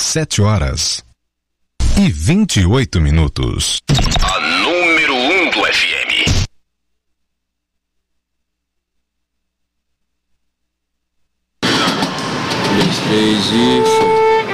7h28. A número 1 do FM. Três e foi.